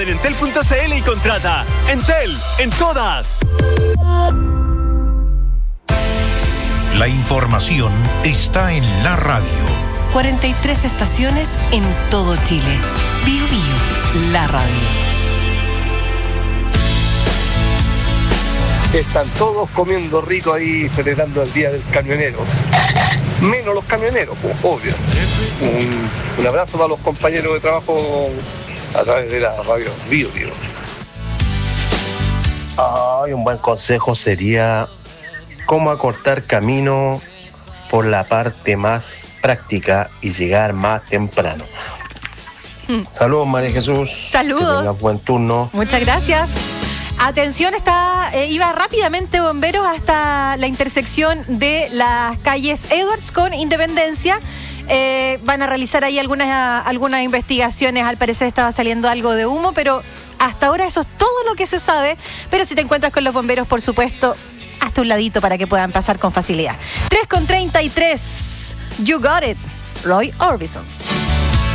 En Entel.cl y contrata. Entel, en todas. La información está en la radio. 43 estaciones en todo Chile. Bio Bio, la radio. Están todos comiendo rico ahí, celebrando el Día del Camionero. Menos los camioneros, pues, obvio. Un abrazo para los compañeros de trabajo a través de la radio Bio Bio. Ay, un buen consejo sería cómo acortar camino por la parte más práctica y llegar más temprano. Saludos, María Jesús. Saludos. Que tengas buen turno. Muchas gracias. Atención, iba rápidamente bomberos hasta la intersección de las calles Edwards con Independencia. Van a realizar ahí algunas investigaciones. Al parecer estaba saliendo algo de humo, pero hasta ahora eso es todo lo que se sabe. Pero si te encuentras con los bomberos, por supuesto, hazte un ladito para que puedan pasar con facilidad. 3:33. You got it. Roy Orbison.